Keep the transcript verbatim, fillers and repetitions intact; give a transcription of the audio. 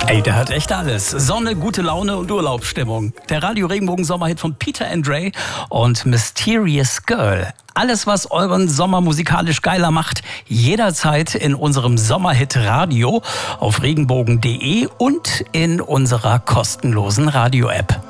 Ey, der hat echt alles. Sonne, gute Laune und Urlaubsstimmung. Der Radio Regenbogen Sommerhit von Peter Andre und Mysterious Girl. Alles, was euren Sommer musikalisch geiler macht, jederzeit in unserem Sommerhit Radio auf regenbogen punkt de und in unserer kostenlosen Radio-App.